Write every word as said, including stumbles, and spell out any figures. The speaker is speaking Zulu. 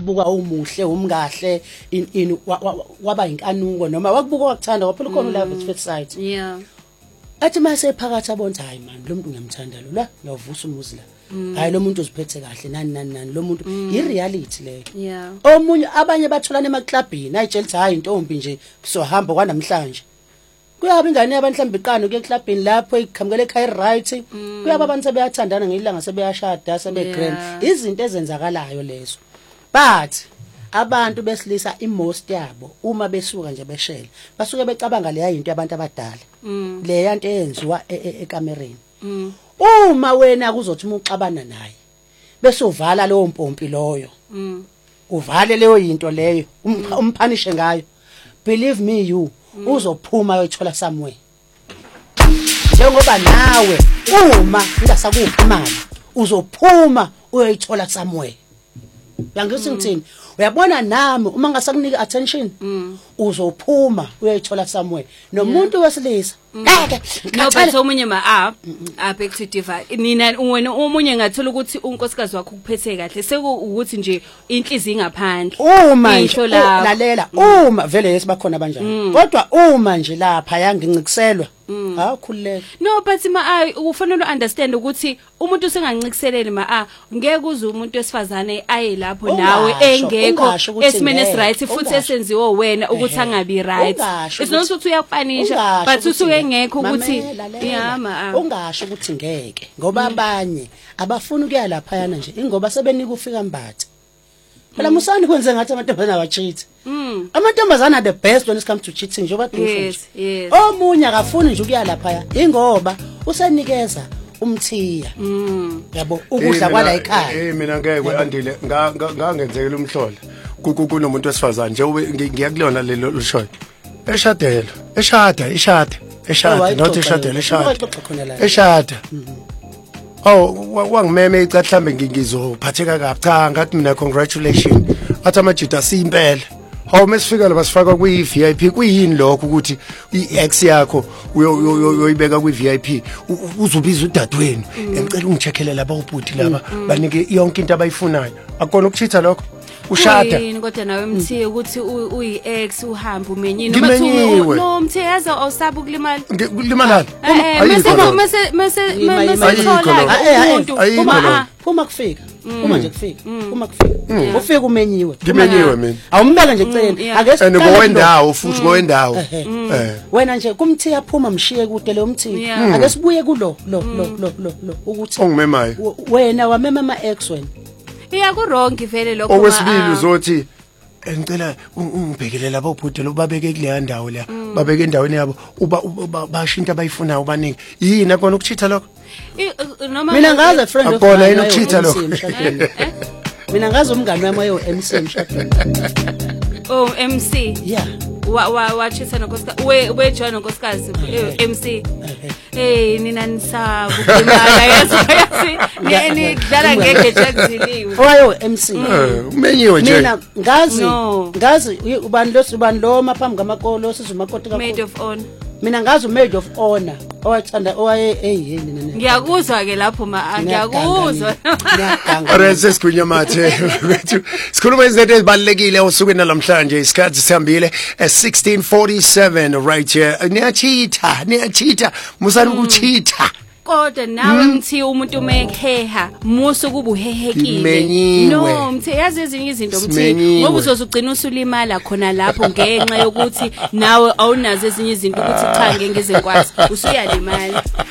wakubuka umuhle umkahle in waba inkanuko noma wakubuka wakuthanda waphela khona la at first sight. Yeah. Athi mase phakathi abonza hayi man lo muntu ngiyamthanda lo la ngiyavusa umuzi la. Hayi lo muntu uziphethe kahle nani nani nani lo muntu i reality leyo. Yeah. Omunye abanye batholana emaclubini ayitshela ukuthi hayi intombi nje sohamba kwanamhlanje. Kuyaba ingane yabanhlambi iqano ke clubini lapho ikhamukele ekhaya right kuyaba abantu sebeyathandana ngelanga sebeyashada sebegrand izinto ezenzakalayo lezo but abantu besilisa imost yabo uma besuka nje beshela basuke becabanga leya into yabantu abadala le yanto eyenziwa ekamereni uma wena kuzothi umuxabana naye bese uvala leyo mpompi loyo uvale leyo into leyo umphanishe ngayo believe me you uzophuma uyothola somewhere njengoba nawe uma ingasakuphi imali uzophuma uyoyithola somewhere yangithi ngithini uyabona nami uma ngasakunika attention uzophuma uyoyithola somewhere nomuntu wesilisa ngeke no but omunye ma up back to diva nina wena omunye ngathola ukuthi unkosikazi wakho kuphethe kahle sekuukuthi nje inhliziyo ingaphandle uma nje lalela uma vele yesibakhona kanjani kodwa uma nje lapha yangincikiselwa akukhuleka no but ma ufanele understand ukuthi umuntu usengancikiseleli ma ngeke uze umuntu wesifazane aye lapho nawe engekho esimene is right futhi esenziwe wena ukuthi angabi right it's not ukuthi uyakufanisha but usuke ngekho ukuthi yama ungasho ukuthi ngeke ngoba abanye abafuna ukuya lapha yana nje ingoba sebenika ufika mbatha phela musani kwenze ngathi amantombazana awacheat amantombazana are the best when it comes to cheating njengoba yes yes omunye akafuni nje ukuya lapha ingoba usenikeza umthiya yabo ukudla kwala ekhaya eh mina ngeke andile ngangenzekela umhlola kunomuntu wesifazane nje ngiyakulona lelo lushoyo eshadela eshada eshada eshada not eshadela eshada eshada oh wangimeme ica mhlambe ngizophatheka kabi cha ngathi mina congratulations athi amajita asimpela hawu mesifika la basifaka kwi V I P kuyini lokho ukuthi i-ex yakho uyoyibeka kwi V I P uzobiza udadweni ngicela ungicheckele laba ubhuti laba banike yonke into abayifunayo akona ukuchitha lokho ushada yini kodwa nawe mthiye ukuthi uyi ex uhamba umenyini noma thu no mthiye yaza awusabu kulimala kulimalana mase mase mase mase thola umuntu uma uma kufika uma nje kufika uma kufika ufika umenyiwe ngimenyiwe mina awumbeka nje ecela ake and ngowendawo futhi ngowendawo eh wena nje kumthiya aphuma mshiye kude lo mthiya ake sibuye kulo lo lo lo lo ukuthi ongimemayo wena wamema ama ex wena iya ku wrong vele lokho okwesibili uzothi ngicela ungibhekele labo ubhuti lo babeke kuleya ndawo la babeke endaweni yabo uba bashinta abayifunayo ubanike yini akona ukuchitha lokho mina ngazi friend of akona yini ukuchitha lokho mina ngazi umngane wami oyo M C emshadweni oh M C yeah wa wa wachisa nonkosikazi we we John nonkosikazi M C eh nina nisabu imali yazo yazi neni dala ngeke jakuziliwe oyo M C umenyiwe nje mina ngazi ngazi ubani lo ubani lo maphambi ngamakolo sizumakoti kakhulu maid of honor mina ngazi maid of honor owathanda owaye hey nina ngiyakuzwa ke lapho ma ngiyakuzwa Rense Sigwinya Mathe sikhuluma izinto ezibalekile osukwini namhlanje isikhathi sihambile sixteen forty-seven right here niyachitha niyachitha musani ukuchitha kodwa nawe mthi umuntu meheha musu kubuhehekile no mthi yazi ezinye izinto mthi ngoba uzozugcina usulimala khona lapho ngenxa yokuthi nawe awunazo ezinye izinto ukuthi cha ngeke ngizenkwazi usuyalimala